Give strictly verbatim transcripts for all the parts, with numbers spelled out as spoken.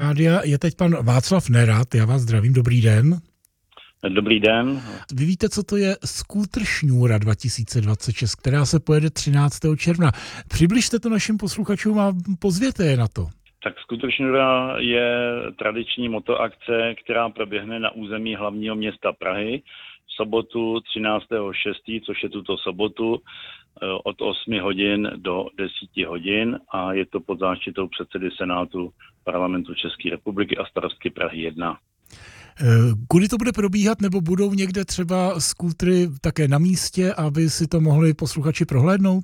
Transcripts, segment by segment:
rádia je teď pan Václav Nerad. Já vás zdravím, dobrý den. Dobrý den. Vy víte, co to je Skútršňůra dva tisíce dvacet šest, která se pojede třináctého června. Přibližte to našim posluchačům a pozvěte je na to. Tak Skútršňůra je tradiční motoakce, která proběhne na území hlavního města Prahy v sobotu třináctého šestého, což je tuto sobotu, od osmi hodin do deseti hodin a je to pod záštitou předsedy Senátu Parlamentu České republiky a starostky Prahy jedna. Kudy to bude probíhat, nebo budou někde třeba skútry také na místě, aby si to mohli posluchači prohlédnout?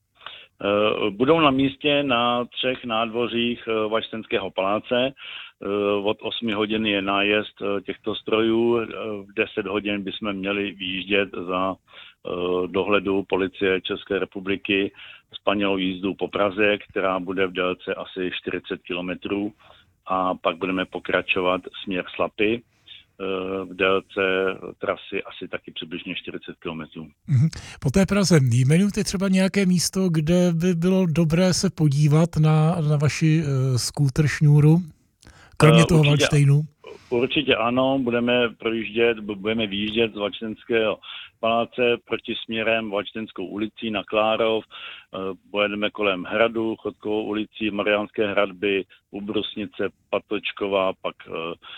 Budou na místě na třech nádvořích Valštejnského paláce. Od osmi hodin je nájezd těchto strojů. V deset hodin bychom měli výjíždět za dohledu policie České republiky spanělou jízdu po Praze, která bude v délce asi čtyřicet kilometrů, a pak budeme pokračovat směr Slapy v délce trasy asi taky přibližně čtyřicet kilometrů. Po té Praze jmenujte třeba nějaké místo, kde by bylo dobré se podívat na, na vaši uh, Skútršňůru, kromě uh, toho určitě, Valštejnu? Určitě ano, budeme projíždět, budeme výjíždět z Valštejnského paláce proti směrem Valštejnskou ulicí na Klárov, uh, pojedeme kolem hradu, Chodkovou ulicí, Mariánské hradby, u Brusnice, Patočkova, pak uh,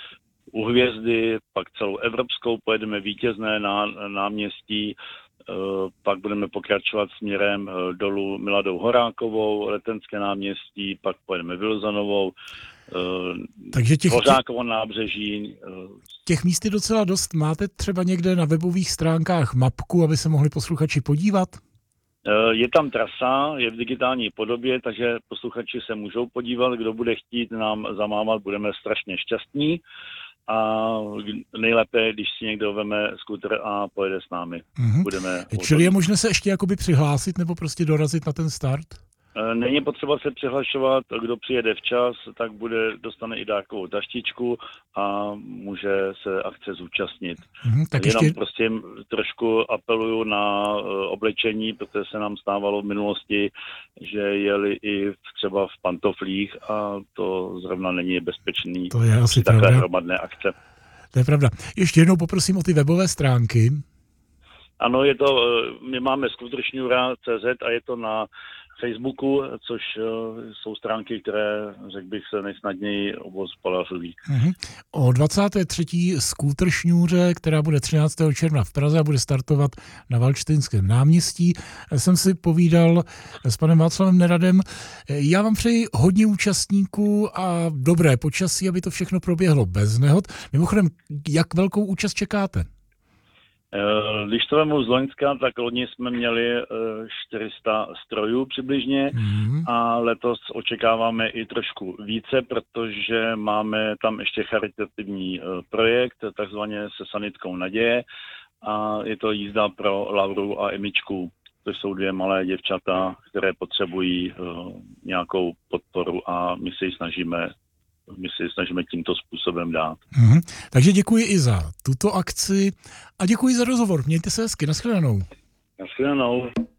u Hvězdy, pak celou Evropskou, pojedeme Vítězné na náměstí, pak budeme pokračovat směrem dolů Miladou Horákovou, Letenské náměstí, pak pojedeme Vilzanovou, takže těch, Hořákovo nábřeží. Těch míst je docela dost. Máte třeba někde na webových stránkách mapku, aby se mohli posluchači podívat? Je tam trasa, je v digitální podobě, takže posluchači se můžou podívat. Kdo bude chtít nám zamávat, budeme strašně šťastní. A nejlépe, když si někdo veme skútr a pojede s námi. Mm-hmm. Budeme Čili je možné se ještě jakoby přihlásit nebo prostě dorazit na ten start? Není potřeba se přihlašovat, kdo přijede včas, tak bude, dostane i dárkovou taštičku a může se akce zúčastnit. Mm, tak Jenom ještě... prostě trošku apeluju na oblečení, protože se nám stávalo v minulosti, že jeli i třeba v pantoflích a to zrovna není bezpečný. To je asi takové pravda. hromadné akce. To je pravda. Ještě jednou poprosím o ty webové stránky. Ano, je to, my máme Skútršňůra tečka cé zet a je to na Facebooku, což jsou stránky, které, řekl bych, se nejsnadněji obhospodařují. Mm-hmm. O dvacáté třetí Skútršňůře, která bude třináctého června v Praze a bude startovat na Valštejnském náměstí, jsem si povídal s panem Václavem Neradem. Já vám přeji hodně účastníků a dobré počasí, aby to všechno proběhlo bez nehod. Mimochodem, jak velkou účast čekáte? Když to vemu z Loňska, tak loni jsme měli čtyři sta strojů přibližně mm. a letos očekáváme i trošku více, protože máme tam ještě charitativní projekt, takzvaně se sanitkou naděje, a je to jízda pro Lauru a Emičku. To jsou dvě malé děvčata, které potřebují nějakou podporu a my se ji snažíme My si snažíme tímto způsobem dát. Mm-hmm. Takže děkuji i za tuto akci a děkuji za rozhovor. Mějte se hezky. Naschledanou. Naschledanou.